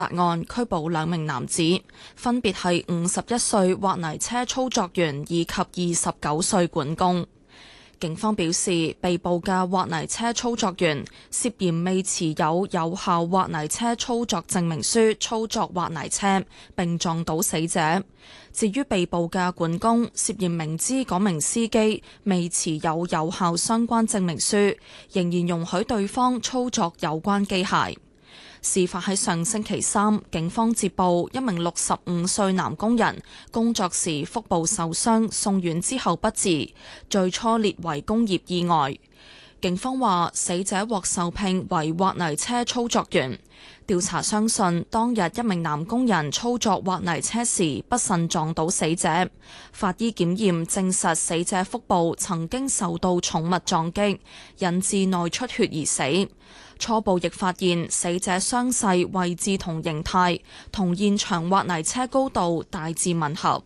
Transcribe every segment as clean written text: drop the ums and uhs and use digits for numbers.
案拘捕2名男子，分別係51歲挖泥車操作員以及29歲管工。警方表示，被捕嘅挖泥車操作員涉嫌未持有有效挖泥車操作證明書操作挖泥車，並撞倒死者。至於被捕嘅管工，涉嫌明知嗰名司機未持有有效相關證明書，仍然容許對方操作有關機械。事發喺上星期三，警方接報一名65歲男工人工作時腹部受傷，送院之後不治，最初列為工業意外。警方話，死者獲受聘為挖泥車操作員。調查相信，當日一名男工人操作挖泥車時不慎撞到死者。法醫檢驗證實死者腹部曾經受到重物撞擊，引致內出血而死。初步亦發現死者傷勢位置同形態同現場挖泥車高度大致吻合。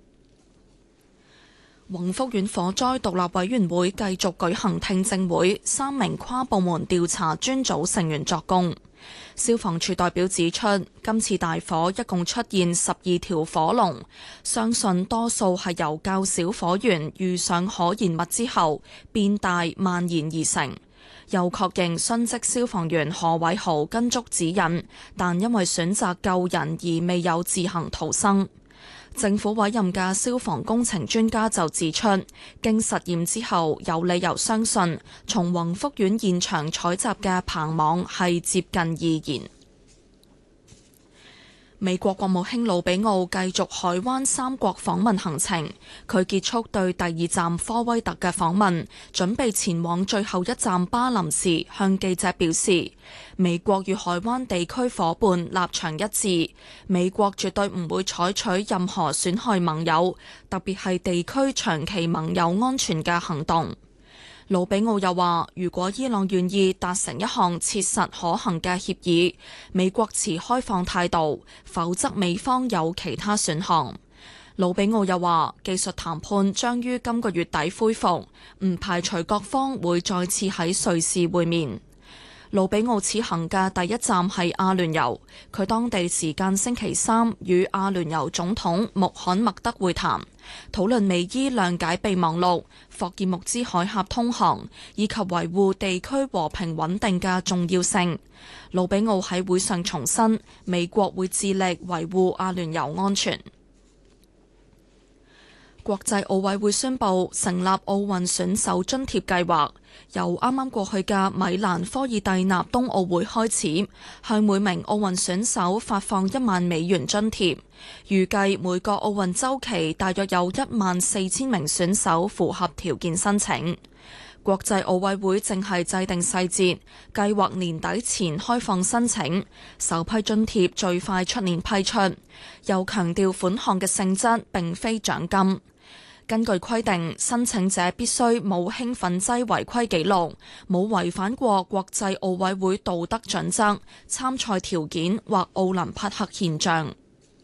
宏福苑火災獨立委員會繼續舉行聽證會，3名跨部門調查專組成員作供。消防處代表指出，今次大火一共出現12條火龍，相信多數係由較小火源遇上可燃物之後變大蔓延而成。又確認殉職消防員何偉豪跟足指引，但因為選擇救人而未有自行逃生。政府委任嘅消防工程專家就指出，經實驗之後，有理由相信從宏福苑現場採集嘅棚網係接近易燃。美國國務卿魯比奧繼續海灣3國訪問行程，佢結束對第2站科威特嘅訪問，準備前往最後一站巴林時，向記者表示，美國與海灣地區夥伴立場一致，美國絕對唔會採取任何損害盟友，特別係地區長期盟友安全嘅行動。魯比奧又話，如果伊朗願意達成一項切實可行嘅協議，美國持開放態度，否則美方有其他選項。魯比奧又話，技術談判將於今個月底恢復，唔排除各方會再次喺瑞士會面。魯比奧此行嘅第一站係阿聯酋，佢當地時間星期三與阿聯酋總統穆罕默德會談，討論美伊諒解備忘錄、霍爾木茲海峽通航以及維護地區和平穩定嘅重要性。魯比奧喺會上重申，美國會致力維護阿聯酋安全。國際奧委會宣布成立奧運選手津貼計劃，由啱啱過去嘅米蘭科爾蒂納冬奧會開始，向每名奧運選手發放1萬美元津貼。預計每個奧運週期大約有14000名選手符合條件申請。國際奧委會正係制定細節，計劃年底前開放申請，首批津貼最快出年批出。又強調款項嘅性質並非獎金。根據規定，申請者必須冇興奮劑違規記錄，冇違反過國際奧委會道德準則、參賽條件或奧林匹克憲章。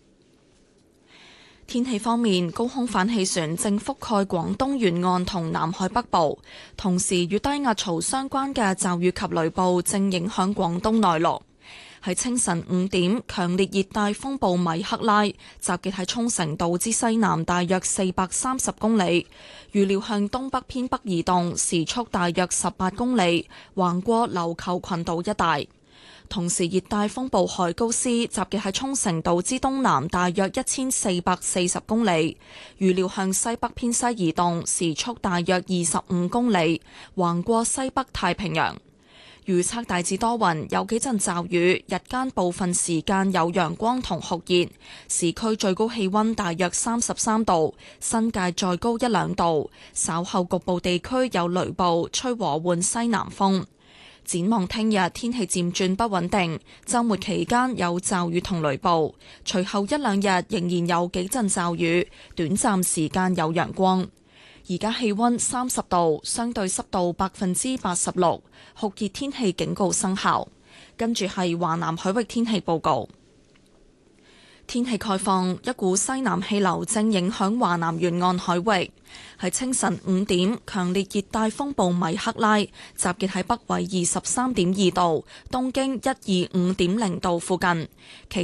天氣方面，高空反氣旋正覆蓋廣東沿岸同南海北部，同時與低壓槽相關嘅驟雨及雷暴正影響廣東內陸。喺清晨5點，強烈熱帶風暴米克拉集結喺沖繩島之西南大約430公里，預料向東北偏北移動，時速大約18公里，橫過琉球群島一帶。同時，熱帶風暴海高斯集結喺沖繩島之東南大約1440公里，預料向西北偏西移動，時速大約25公里，橫過西北太平洋。預測大致多雲，有幾陣驟雨，日間部分時間有陽光同酷熱，市區最高氣溫大約33度，新界再高1-2度。稍後局部地區有雷暴，吹和緩西南風。展望聽日天氣漸轉不穩定，週末期間有驟雨同雷暴，隨後1-2日仍然有幾陣驟雨，短暫時間有陽光。而家氣溫30度，相對濕度86%，酷熱天氣警告生效。跟住係華南海域天氣報告。天氣概況，一股西南氣流正影響華南沿岸海域。喺清晨5點，強烈熱帶風暴米克拉集結喺北緯23.2度、東經125.0度附近。